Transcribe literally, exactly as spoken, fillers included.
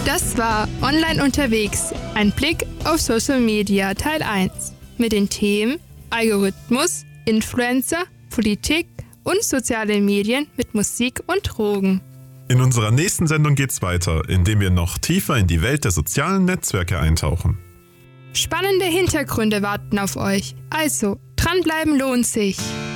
Das war Online unterwegs, ein Blick auf Social Media Teil eins mit den Themen Algorithmus, Influencer, Politik und soziale Medien mit Musik und Drogen. In unserer nächsten Sendung geht's weiter, indem wir noch tiefer in die Welt der sozialen Netzwerke eintauchen. Spannende Hintergründe warten auf euch, also dranbleiben lohnt sich.